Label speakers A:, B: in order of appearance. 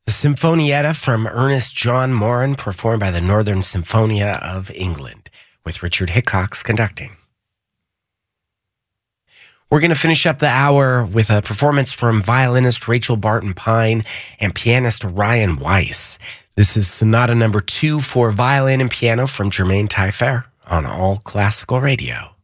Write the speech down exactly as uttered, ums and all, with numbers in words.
A: The Sinfonietta from Ernest John Morin, performed by the Northern Symphonia of England, with Richard Hickox conducting. We're going to finish up the hour with a performance from violinist Rachel Barton Pine and pianist Ryan Weiss. This is Sonata number two for violin and piano from Germain Taillefer on All Classical Radio.